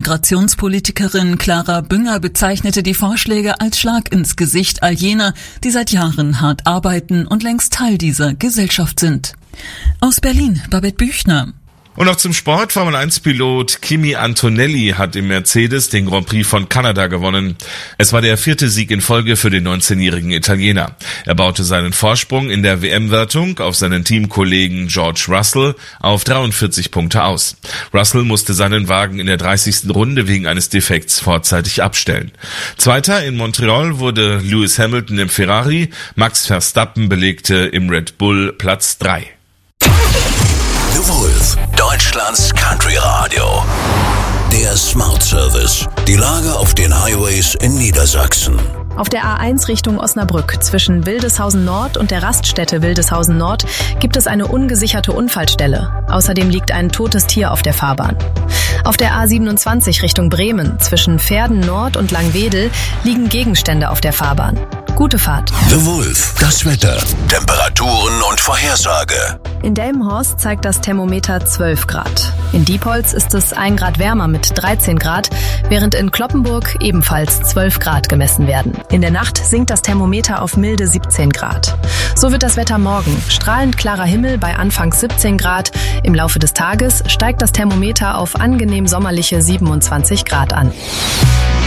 Integrationspolitikerin Clara Bünger bezeichnete die Vorschläge als Schlag ins Gesicht all jener, die seit Jahren hart arbeiten und längst Teil dieser Gesellschaft sind. Aus Berlin, Babette Büchner. Und noch zum Sport. Formel-1-Pilot Kimi Antonelli hat im Mercedes den Grand Prix von Kanada gewonnen. Es war der 4. Sieg in Folge für den 19-jährigen Italiener. Er baute seinen Vorsprung in der WM-Wertung auf seinen Teamkollegen George Russell auf 43 Punkte aus. Russell musste seinen Wagen in der 30. Runde wegen eines Defekts vorzeitig abstellen. Zweiter in Montreal wurde Lewis Hamilton im Ferrari. Max Verstappen belegte im Red Bull Platz 3. The Wolf, Deutschlands Country Radio. Der Smart Service. Die Lage auf den Highways in Niedersachsen. Auf der A1 Richtung Osnabrück zwischen Wildeshausen Nord und der Raststätte Wildeshausen Nord gibt es eine ungesicherte Unfallstelle. Außerdem liegt ein totes Tier auf der Fahrbahn. Auf der A27 Richtung Bremen zwischen Verden Nord und Langwedel liegen Gegenstände auf der Fahrbahn. Gute Fahrt. The Wolf, das Wetter, Temperaturen und Vorhersage. In Delmenhorst zeigt das Thermometer 12 Grad. In Diepholz ist es 1 Grad wärmer mit 13 Grad, während in Cloppenburg ebenfalls 12 Grad gemessen werden. In der Nacht sinkt das Thermometer auf milde 17 Grad. So wird das Wetter morgen. Strahlend klarer Himmel bei anfangs 17 Grad. Im Laufe des Tages steigt das Thermometer auf angenehm sommerliche 27 Grad an.